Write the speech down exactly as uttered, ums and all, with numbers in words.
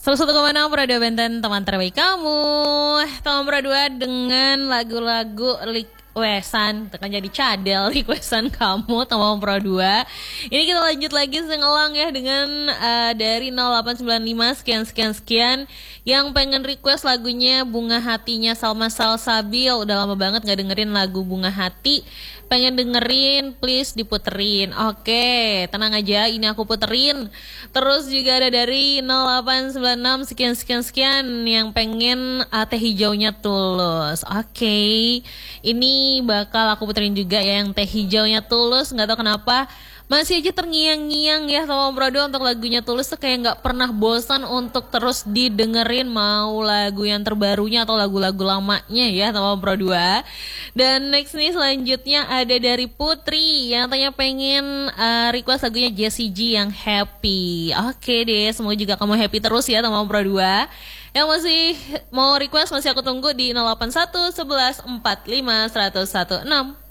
seratus satu koma enam Radio Benten, teman terbaik kamu. Teman berdua dengan lagu-lagu requestan, tekan jadi cadel requestan kamu, teman Pro dua. Ini kita lanjut lagi sengelang ya dengan uh, dari nol delapan sembilan lima sekian sekian sekian yang pengen request lagunya Bunga Hatinya Salma Salsabil. Udah lama banget gak dengerin lagu Bunga Hati, pengen dengerin, please diputerin. Oke, tenang aja, ini aku puterin. Terus juga ada dari nol delapan sembilan enam sekian sekian sekian yang pengen uh, teh hijaunya Tulus. Oke, ini bakal aku puterin juga ya yang teh hijaunya Tulus. Nggak tahu kenapa masih aja terngiang-ngiang ya sama Om Brodo untuk lagunya Tulus tuh kayak nggak pernah bosan untuk terus didengerin, mau lagu yang terbarunya atau lagu-lagu lamanya ya sama Om Brodo. Dan next nih selanjutnya ada dari Putri yang tanya pengen uh, request lagunya Jessie J yang Happy. Oke deh, semoga juga kamu happy terus ya sama Om Brodo. Yang masih mau request masih aku tunggu di nol delapan satu sebelas empat lima seratus enam.